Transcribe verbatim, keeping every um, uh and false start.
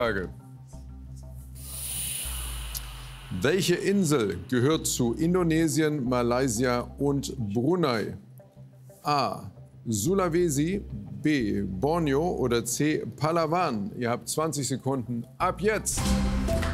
Frage. Welche Insel gehört zu Indonesien, Malaysia und Brunei? A. Sulawesi, B. Borneo oder C. Palawan? Ihr habt zwanzig Sekunden ab jetzt.